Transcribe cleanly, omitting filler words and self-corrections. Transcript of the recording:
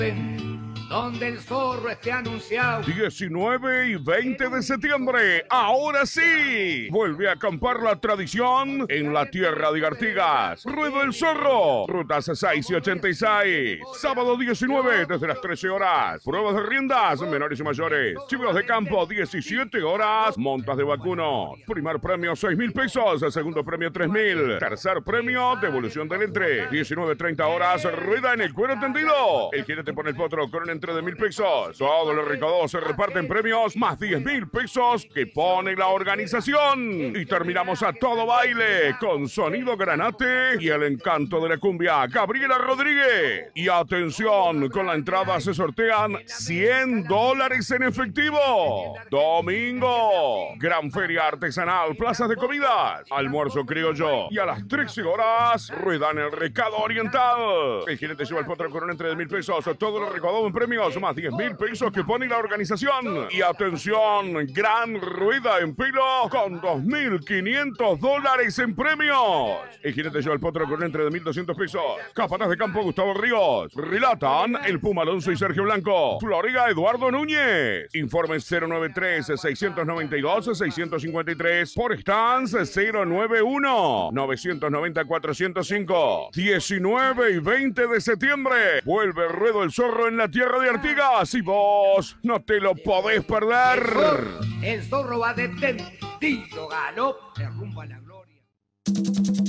donde el zorro esté anunciado. 19 y 20 de septiembre, ahora sí, vuelve a acampar la tradición en la tierra de Artigas. Ruedo del Zorro, rutas 6 y 86. Sábado 19 desde las 13 horas. Pruebas de riendas, menores y mayores. Chivos de campo, 17 horas. Montas de vacunos. Primer premio, 6,000 pesos. Segundo premio, 3,000. Tercer premio, devolución del entre. 19:30 horas, rueda en el cuero tendido. El jinete pone el potro con un entre de 1,000 pesos. Todos los recaudados se reparten premios más 10,000 pesos que pone la organización. Y terminamos a todo baile con sonido granate y el encanto de la cumbia, Gabriela Rodríguez. Y atención, con la entrada se sortean $100 en efectivo. Domingo, gran feria artesanal, plazas de comidas, almuerzo criollo. Y a las 13 horas, rueda en el recado oriental. El jinete lleva el potro con un entre de 1,000 pesos. Todo lo recaudado en premios más 10,000 pesos que pone la organización. Y atención, gran rueda en pilo con $2,500 en premios. El jinete lleva el potro con un entre de 1,200 pesos. Capataz de campo Gustavo Ríos. Relatan el Puma Alonso y Sergio Blanco. Floriga Eduardo Núñez. Informes 093-692-653. Por stands 091-990-405. 19 y 20 de septiembre. Vuelve Ruedo el Zorro en la tierra de Artigas y vos no te lo podés perder. El zorro va de tendido, galop, de rumbo a la gloria.